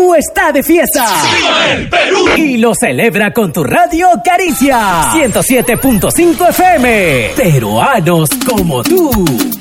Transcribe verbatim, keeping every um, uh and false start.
Perú está de fiesta. ¡Viva el Perú! Y lo celebra con tu radio Caricia ciento siete punto cinco F M. Peruanos como tú.